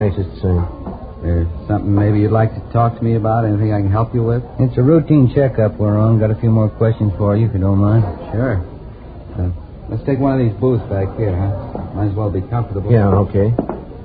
It's the same. There's something maybe you'd like to talk to me about? Anything I can help you with? It's a routine checkup we're on. Got a few more questions for you, if you don't mind. Sure. Let's take one of these booths back here, huh? Might as well be comfortable. Yeah, okay.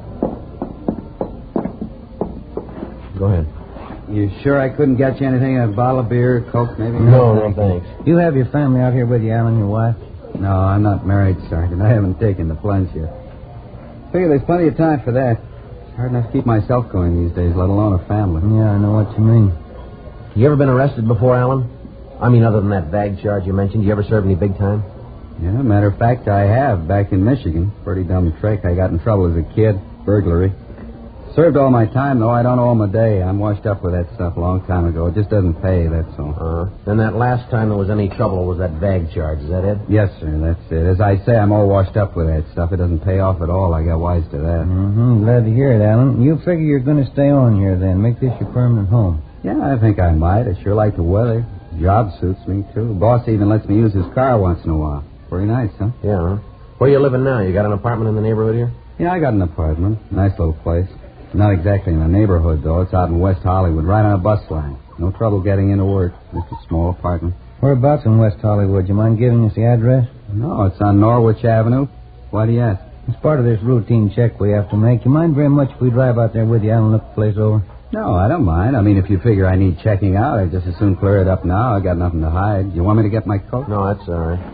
Go ahead. You sure I couldn't get you anything? A bottle of beer, Coke, maybe? No, thanks. You have your family out here with you, Alan, your wife? No, I'm not married, Sergeant. I haven't taken the plunge yet. Figure there's plenty of time for that. It's hard enough to keep myself going these days, let alone a family. Yeah, I know what you mean. You ever been arrested before, Alan? I mean, other than that vag charge you mentioned, you ever served any big time? Yeah, matter of fact, I have, back in Michigan. Pretty dumb trick. I got in trouble as a kid. Burglary. Served all my time, though. I don't owe him a day. I'm washed up with that stuff a long time ago. It just doesn't pay, that's all. And that last time there was any trouble was that vag charge, is that it? Yes, sir, that's it. As I say, I'm all washed up with that stuff. It doesn't pay off at all. I got wise to that. Mm-hmm. Glad to hear it, Alan. You figure you're going to stay on here, then. Make this your permanent home. Yeah, I think I might. I sure like the weather. Job suits me, too. Boss even lets me use his car once in a while. Pretty nice, huh? Yeah. Where you living now? You got an apartment in the neighborhood here? Yeah, I got an apartment. Nice little place. Not exactly in the neighborhood, though. It's out in West Hollywood, right on a bus line. No trouble getting into work. Just a small apartment. Whereabouts in West Hollywood? You mind giving us the address? No, it's on Norwich Avenue. Why do you ask? It's part of this routine check we have to make. You mind very much if we drive out there with you, Alan, look the place over? No, I don't mind. I mean, if you figure I need checking out, I'd just as soon clear it up now. I got nothing to hide. You want me to get my coat? No, that's all right.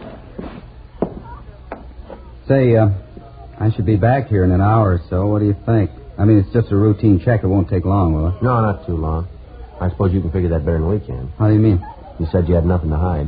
Say, I should be back here in an hour or so. What do you think? I mean, it's just a routine check. It won't take long, will it? No, not too long. I suppose you can figure that better than we can. How do you mean? You said you had nothing to hide.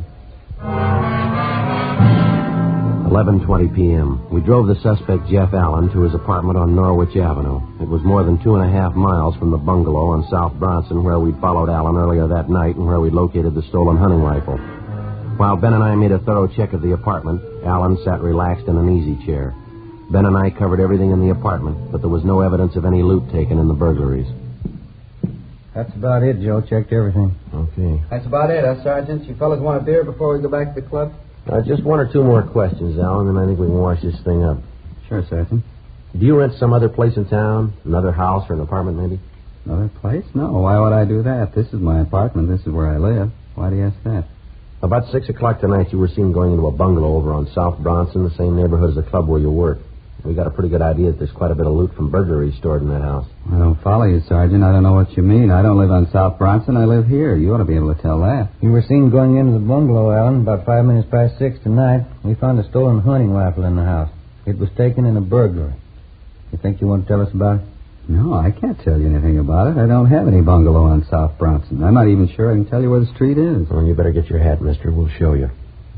11:20 p.m. We drove the suspect, Jeff Allen, to his apartment on Norwich Avenue. It was more than 2.5 miles from the bungalow on South Bronson where we'd followed Allen earlier that night and where we'd located the stolen hunting rifle. While Ben and I made a thorough check of the apartment, Allen sat relaxed in an easy chair. Ben and I covered everything in the apartment, but there was no evidence of any loot taken in the burglaries. That's about it, Joe. Checked everything. Okay. That's about it, huh, Sergeant? You fellas want a beer before we go back to the club? Just one or two more questions, Alan, and I think we can wash this thing up. Sure, Sergeant. Do you rent some other place in town? Another house or an apartment, maybe? Another place? No. Why would I do that? This is my apartment. This is where I live. Why do you ask that? About 6 o'clock tonight, you were seen going into a bungalow over on South Bronson, the same neighborhood as the club where you work. We got a pretty good idea that there's quite a bit of loot from burglaries stored in that house. I don't follow you, Sergeant. I don't know what you mean. I don't live on South Bronson. I live here. You ought to be able to tell that. You were seen going into the bungalow, Alan, about 5 minutes past 6 tonight. We found a stolen hunting rifle in the house. It was taken in a burglary. You think you want to tell us about it? No, I can't tell you anything about it. I don't have any bungalow on South Bronson. I'm not even sure I can tell you where the street is. Well, you better get your hat, mister. We'll show you.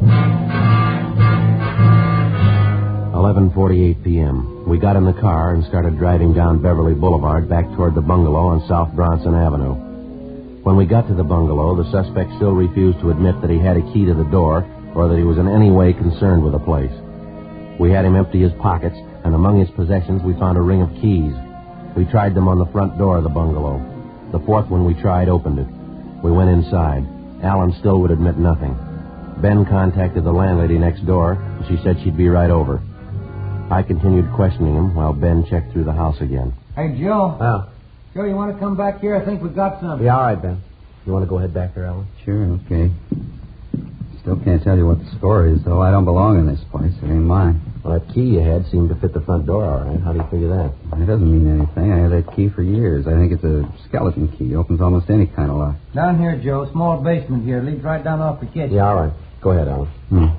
11:48 p.m. We got in the car and started driving down Beverly Boulevard back toward the bungalow on South Bronson Avenue. When we got to the bungalow, the suspect still refused to admit that he had a key to the door or that he was in any way concerned with the place. We had him empty his pockets, and among his possessions we found a ring of keys. We tried them on the front door of the bungalow. The fourth one we tried opened it. We went inside. Alan still would admit nothing. Ben contacted the landlady next door, and she said she'd be right over. I continued questioning him while Ben checked through the house again. Hey, Joe. Oh. Joe, you want to come back here? I think we've got something. Yeah, all right, Ben. You want to go ahead back there, Alan? Sure, okay. Still can't tell you what the score is, though. I don't belong in this place. It ain't mine. Well, that key you had seemed to fit the front door all right. How do you figure that? It doesn't mean anything. I had that key for years. I think it's a skeleton key. It opens almost any kind of lock. Down here, Joe. Small basement here. Leads right down off the kitchen. Yeah, all right. Go ahead, Alan.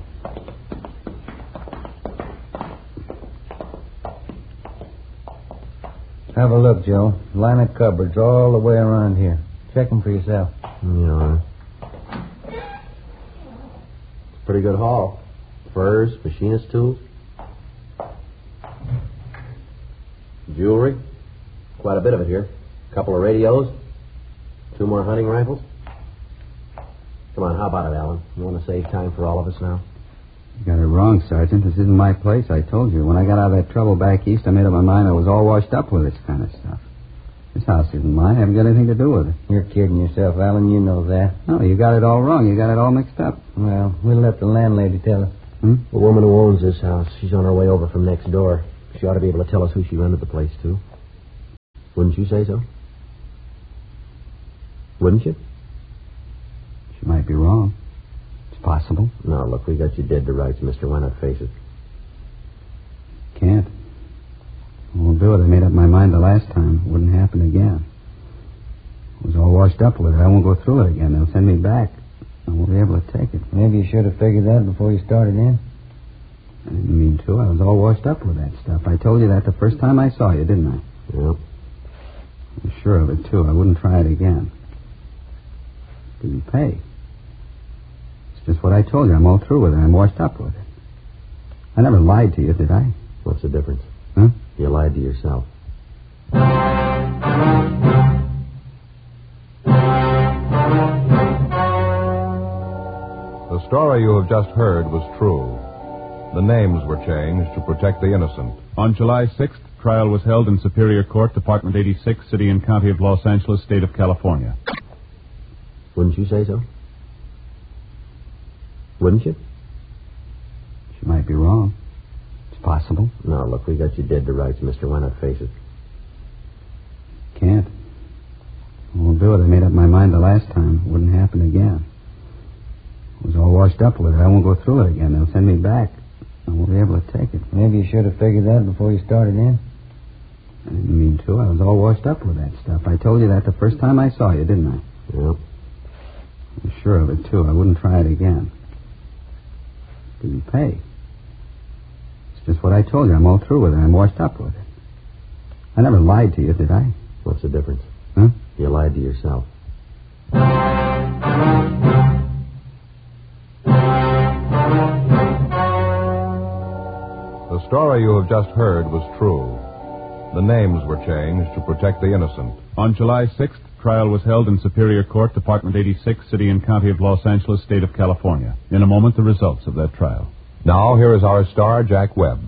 Have a look, Joe. Line of cupboards all the way around here. Check them for yourself. Yeah, all right. Pretty good haul. Furs, machinist tools. Jewelry. Quite a bit of it here. A couple of radios. 2 more hunting rifles. Come on, how about it, Alan? You want to save time for all of us now? You got it wrong, Sergeant. This isn't my place, I told you. When I got out of that trouble back east, I made up my mind I was all washed up with this kind of stuff. This house isn't mine. I haven't got anything to do with it. You're kidding yourself, Alan. You know that. No, you got it all wrong. You got it all mixed up. Well, we'll let the landlady tell us. The woman who owns this house, she's on her way over from next door. She ought to be able to tell us who she rented the place to. Wouldn't you say so? Wouldn't you? She might be wrong. It's possible. No, look, we got you dead to rights, mister. Why not face it? Can't. I won't do it. I made up my mind the last time. It wouldn't happen again. I was all washed up with it. I won't go through it again. They'll send me back. I won't be able to take it. Maybe you should have figured that before you started in. I didn't mean to. I was all washed up with that stuff. I told you that the first time I saw you, didn't I? Yep. I'm sure of it, too. I wouldn't try it again. Didn't pay. It's just what I told you. I'm all through with it. I'm washed up with it. I never lied to you, did I? What's the difference? Huh? You lied to yourself. The story you have just heard was true. The names were changed to protect the innocent. On July 6th, trial was held in Superior Court, Department 86, City and County of Los Angeles, State of California. Wouldn't you say so? Wouldn't you? She might be wrong. It's possible. No, look, we got you dead to rights, mister. Why not face it? Can't. I won't do it. I made up my mind the last time. It wouldn't happen again. I was all washed up with it. I won't go through it again. They'll send me back. I won't be able to take it. Maybe you should have figured that before you started in. I didn't mean to. I was all washed up with that stuff. I told you that the first time I saw you, didn't I? Yep. I'm sure of it, too. I wouldn't try it again. Didn't pay. It's just what I told you. I'm all through with it. I'm washed up with it. I never lied to you, did I? What's the difference? Huh? You lied to yourself. The story you have just heard was true. The names were changed to protect the innocent. On July 6th, trial was held in Superior Court, Department 86, City and County of Los Angeles, State of California. In a moment, the results of that trial. Now, here is our star, Jack Webb.